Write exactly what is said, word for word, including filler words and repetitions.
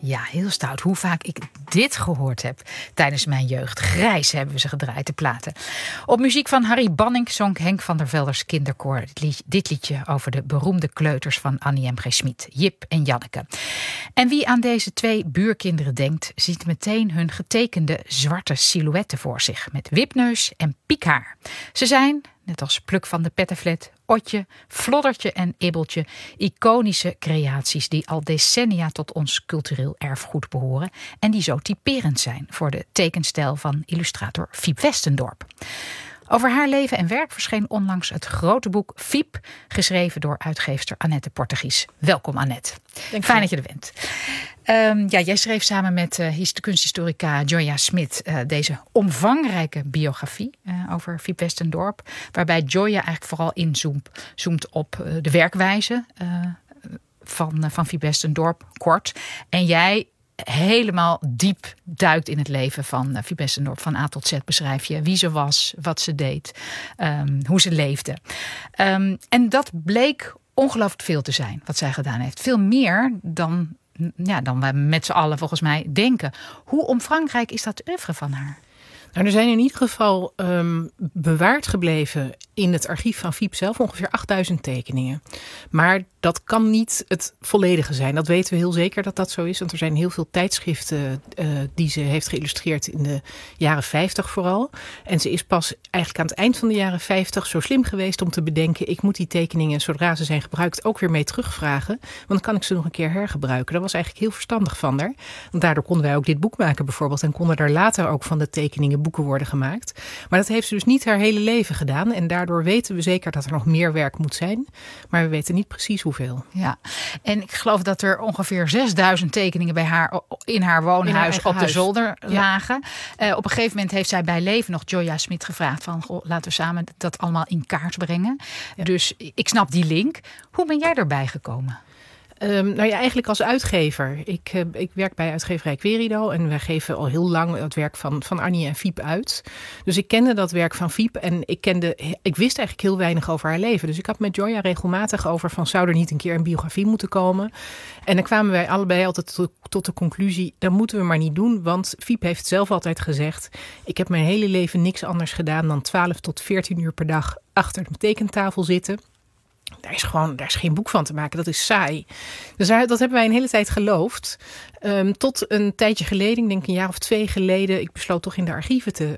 Ja, heel stout. Hoe vaak ik dit gehoord heb tijdens mijn jeugd. Grijs hebben we ze gedraaid, de platen. Op muziek van Harry Banning zong Henk van der Velders Kinderkoor dit liedje over de beroemde kleuters van Annie M G. Schmid, Jip en Janneke. En wie aan deze twee buurkinderen denkt, ziet meteen hun getekende zwarte silhouetten voor zich. Met wipneus en piekhaar. Ze zijn, net als Pluk van de Pettenflat, Otje, Floddertje en Ibbeltje, iconische creaties die al decennia tot ons cultureel erfgoed behoren en die zo typerend zijn voor de tekenstijl van illustrator Fiep Westendorp. Over haar leven en werk verscheen onlangs het grote boek Fiep, geschreven door uitgeefster Annette Portegies. Welkom Annette. Dank Fijn je. dat je er bent. Um, ja, jij schreef samen met uh, de kunsthistorica Gioia Smit uh, deze omvangrijke biografie uh, over Fiep Westendorp. Waarbij Gioia eigenlijk vooral inzoomt zoomt op uh, de werkwijze uh, van, uh, van Fiep Westendorp, kort. En jij helemaal diep duikt in het leven van uh, Fiep Westendorp. Van A tot Z beschrijf je wie ze was, wat ze deed, um, hoe ze leefde. Um, en dat bleek ongelooflijk veel te zijn wat zij gedaan heeft. Veel meer dan, ja, dan we met z'n allen volgens mij denken. Hoe omvangrijk is dat oeuvre van haar? Nou, er zijn in ieder geval um, bewaard gebleven in het archief van Fiep zelf ongeveer achtduizend tekeningen. Maar dat kan niet het volledige zijn. Dat weten we heel zeker dat dat zo is. Want er zijn heel veel tijdschriften uh, die ze heeft geïllustreerd in de jaren vijftig vooral. En ze is pas eigenlijk aan het eind van de jaren vijftig zo slim geweest om te bedenken, ik moet die tekeningen zodra ze zijn gebruikt ook weer mee terugvragen. Want dan kan ik ze nog een keer hergebruiken. Dat was eigenlijk heel verstandig van haar. Want daardoor konden wij ook dit boek maken bijvoorbeeld. En konden er later ook van de tekeningen boeken worden gemaakt. Maar dat heeft ze dus niet haar hele leven gedaan. En daardoor weten we zeker dat er nog meer werk moet zijn. Maar we weten niet precies hoeveel. Ja, en ik geloof dat er ongeveer zesduizend tekeningen bij haar in haar woonhuis haar op de huis. zolder Ja. lagen. Uh, op een gegeven moment heeft zij bij leven nog Gioia Smit gevraagd van, goh, laten we samen dat allemaal in kaart brengen. Ja. Dus ik snap die link. Hoe ben jij erbij gekomen? Um, nou ja, eigenlijk als uitgever. Ik, uh, ik werk bij uitgeverij Querido en wij geven al heel lang het werk van, van Annie en Fiep uit. Dus ik kende dat werk van Fiep en ik, kende, ik wist eigenlijk heel weinig over haar leven. Dus ik had met Gioia regelmatig over van, zou er niet een keer een biografie moeten komen? En dan kwamen wij allebei altijd tot, tot de conclusie, dat moeten we maar niet doen. Want Fiep heeft zelf altijd gezegd, ik heb mijn hele leven niks anders gedaan dan twaalf tot veertien uur per dag achter de tekentafel zitten. Daar is gewoon, daar is geen boek van te maken. Dat is saai. Dus daar, dat hebben wij een hele tijd geloofd. Um, tot een tijdje geleden, ik denk een jaar of twee geleden, ik besloot toch in de archieven te